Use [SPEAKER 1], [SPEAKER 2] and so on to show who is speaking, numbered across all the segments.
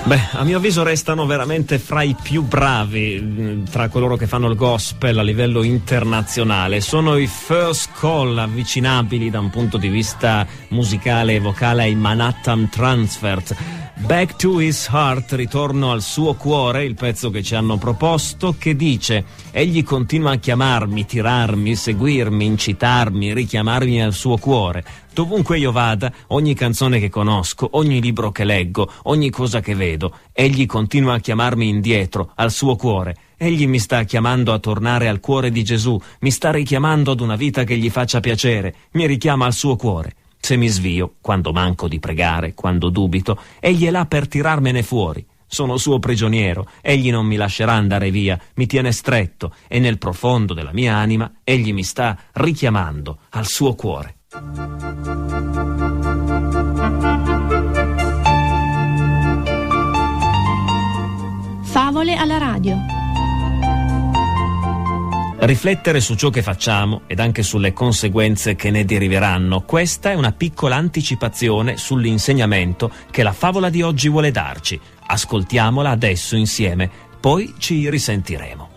[SPEAKER 1] Beh, a mio avviso restano veramente fra i più bravi tra coloro che fanno il gospel a livello internazionale. Sono i First Call, avvicinabili da un punto di vista musicale e vocale ai Manhattan Transfer. Back to His Heart, ritorno al suo cuore, il pezzo che ci hanno proposto, che dice: egli continua a chiamarmi, tirarmi, seguirmi, incitarmi, richiamarmi al suo cuore. Dovunque io vada, ogni canzone che conosco, ogni libro che leggo, ogni cosa che vedo, egli continua a chiamarmi indietro, al suo cuore. Egli mi sta chiamando a tornare al cuore di Gesù, mi sta richiamando ad una vita che gli faccia piacere, mi richiama al suo cuore. Se mi svio, quando manco di pregare, quando dubito, egli è là per tirarmene fuori. Sono suo prigioniero, egli non mi lascerà andare via, mi tiene stretto e nel profondo della mia anima egli mi sta richiamando al suo cuore.
[SPEAKER 2] Favole alla radio.
[SPEAKER 1] Riflettere su ciò che facciamo ed anche sulle conseguenze che ne deriveranno, questa è una piccola anticipazione sull'insegnamento che la favola di oggi vuole darci. Ascoltiamola adesso insieme, poi ci risentiremo.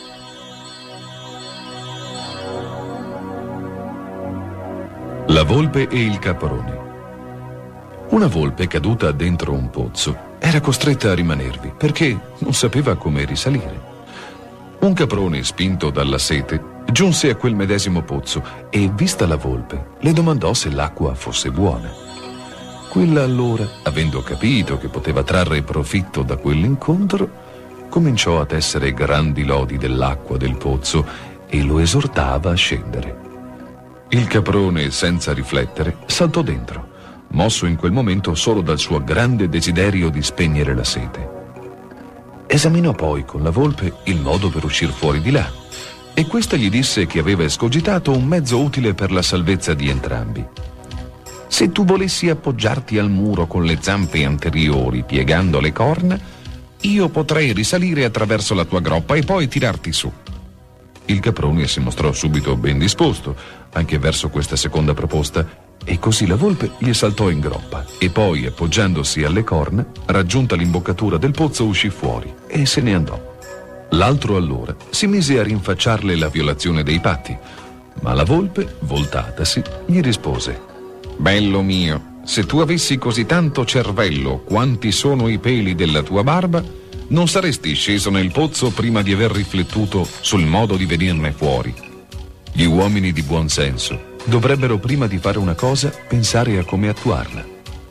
[SPEAKER 3] La volpe e il caprone. Una volpe caduta dentro un pozzo era costretta a rimanervi perché non sapeva come risalire. Un caprone, spinto dalla sete, giunse a quel medesimo pozzo e, vista la volpe, le domandò se l'acqua fosse buona. Quella allora, avendo capito che poteva trarre profitto da quell'incontro, cominciò a tessere grandi lodi dell'acqua del pozzo e lo esortava a scendere. Il caprone, senza riflettere, saltò dentro, mosso in quel momento solo dal suo grande desiderio di spegnere la sete. Esaminò poi con la volpe il modo per uscir fuori di là e questa gli disse che aveva escogitato un mezzo utile per la salvezza di entrambi. Se tu volessi appoggiarti al muro con le zampe anteriori piegando le corna, io potrei risalire attraverso la tua groppa e poi tirarti su. Il caprone si mostrò subito ben disposto anche verso questa seconda proposta e così la volpe gli saltò in groppa e poi, appoggiandosi alle corna, raggiunta l'imboccatura del pozzo, uscì fuori e se ne andò. L'altro allora si mise a rinfacciarle la violazione dei patti, ma la volpe, voltatasi, gli rispose: bello mio, se tu avessi così tanto cervello quanti sono i peli della tua barba, non saresti sceso nel pozzo prima di aver riflettuto sul modo di venirne fuori. Gli uomini di buon senso dovrebbero, prima di fare una cosa, pensare a come attuarla.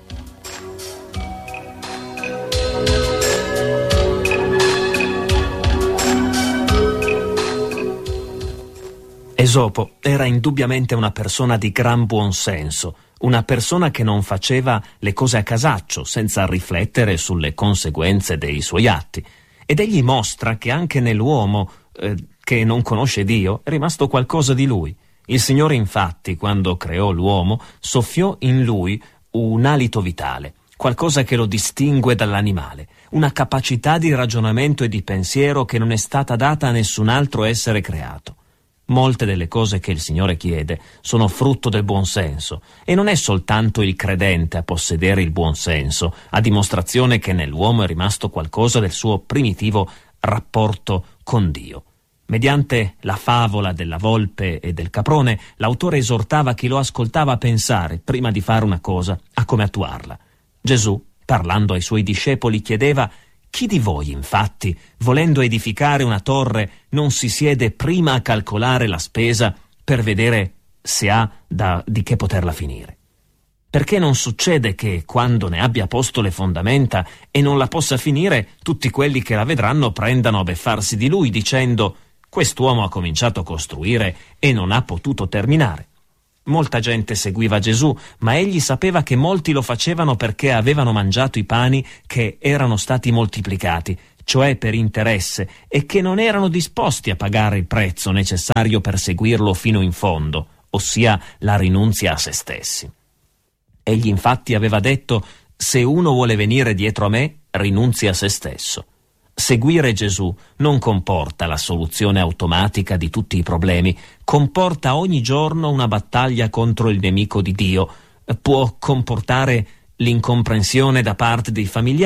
[SPEAKER 1] Esopo era indubbiamente una persona di gran buon senso, una persona che non faceva le cose a casaccio, senza riflettere sulle conseguenze dei suoi atti. Ed egli mostra che anche nell'uomo che non conosce Dio è rimasto qualcosa di lui. Il Signore, infatti, quando creò l'uomo, soffiò in lui un alito vitale, qualcosa che lo distingue dall'animale, una capacità di ragionamento e di pensiero che non è stata data a nessun altro essere creato. Molte delle cose che il Signore chiede sono frutto del buon senso, e non è soltanto il credente a possedere il buon senso, a dimostrazione che nell'uomo è rimasto qualcosa del suo primitivo rapporto con Dio. Mediante la favola della volpe e del caprone, l'autore esortava chi lo ascoltava a pensare, prima di fare una cosa, a come attuarla. Gesù, parlando ai suoi discepoli, chiedeva: chi di voi, infatti, volendo edificare una torre, non si siede prima a calcolare la spesa per vedere se ha di che poterla finire? Perché non succede che, quando ne abbia posto le fondamenta e non la possa finire, tutti quelli che la vedranno prendano a beffarsi di lui, dicendo: quest'uomo ha cominciato a costruire e non ha potuto terminare. Molta gente seguiva Gesù, ma egli sapeva che molti lo facevano perché avevano mangiato i pani che erano stati moltiplicati, cioè per interesse, e che non erano disposti a pagare il prezzo necessario per seguirlo fino in fondo, ossia la rinunzia a se stessi. Egli infatti aveva detto: se uno vuole venire dietro a me, rinunzi a se stesso. Seguire Gesù non comporta la soluzione automatica di tutti i problemi, comporta ogni giorno una battaglia contro il nemico di Dio, può comportare l'incomprensione da parte dei familiari,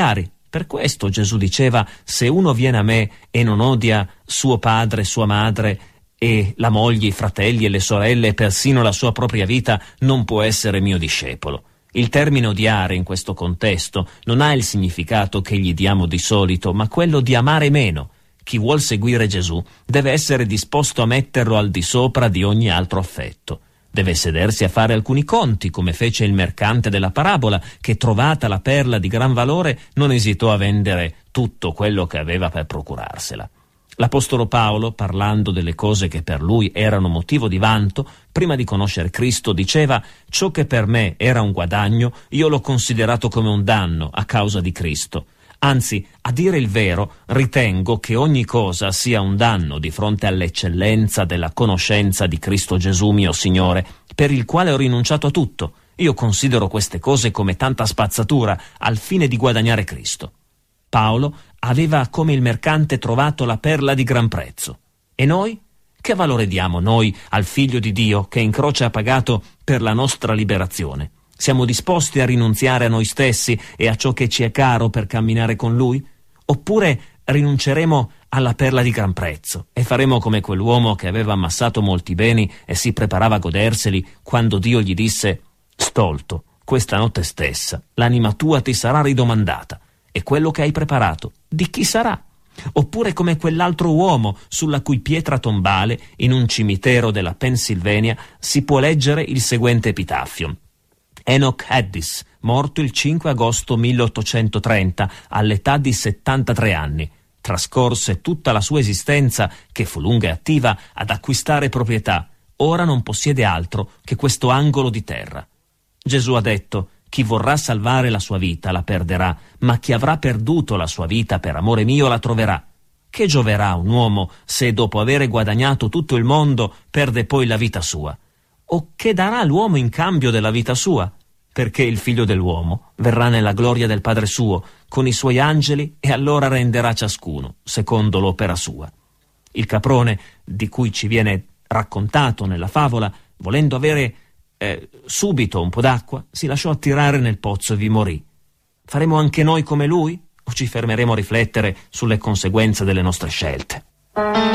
[SPEAKER 1] Per questo Gesù diceva: se uno viene a me e non odia suo padre, sua madre e la moglie, i fratelli e le sorelle e persino la sua propria vita, non può essere mio discepolo. Il termine odiare in questo contesto non ha il significato che gli diamo di solito, ma quello di amare meno. Chi vuol seguire Gesù deve essere disposto a metterlo al di sopra di ogni altro affetto. Deve sedersi a fare alcuni conti, come fece il mercante della parabola, che, trovata la perla di gran valore, non esitò a vendere tutto quello che aveva per procurarsela. L'Apostolo Paolo, parlando delle cose che per lui erano motivo di vanto, prima di conoscere Cristo, diceva: ciò che per me era un guadagno, io l'ho considerato come un danno a causa di Cristo. Anzi, a dire il vero, ritengo che ogni cosa sia un danno di fronte all'eccellenza della conoscenza di Cristo Gesù mio Signore, per il quale ho rinunciato a tutto. Io considero queste cose come tanta spazzatura al fine di guadagnare Cristo. Paolo aveva come il mercante trovato la perla di gran prezzo. E noi? Che valore diamo noi al Figlio di Dio che in croce ha pagato per la nostra liberazione? Siamo disposti a rinunziare a noi stessi e a ciò che ci è caro per camminare con Lui? Oppure rinunceremo alla perla di gran prezzo e faremo come quell'uomo che aveva ammassato molti beni e si preparava a goderseli quando Dio gli disse: stolto, questa notte stessa l'anima tua ti sarà ridomandata, e quello che hai preparato di chi sarà? Oppure come quell'altro uomo sulla cui pietra tombale in un cimitero della Pennsylvania si può leggere il seguente epitaffio: Enoch Addis, morto il 5 agosto 1830 all'età di 73 anni. Trascorse tutta la sua esistenza, che fu lunga e attiva, ad acquistare proprietà. Ora non possiede altro che questo angolo di terra. Gesù ha detto: chi vorrà salvare la sua vita la perderà, ma chi avrà perduto la sua vita per amore mio la troverà. Che gioverà un uomo se dopo avere guadagnato tutto il mondo perde poi la vita sua? O che darà l'uomo in cambio della vita sua? Perché il Figlio dell'uomo verrà nella gloria del Padre suo con i suoi angeli, e allora renderà ciascuno secondo l'opera sua. Il caprone di cui ci viene raccontato nella favola, volendo avere subito un po' d'acqua, si lasciò attirare nel pozzo e vi morì. Faremo anche noi come lui? O ci fermeremo a riflettere sulle conseguenze delle nostre scelte?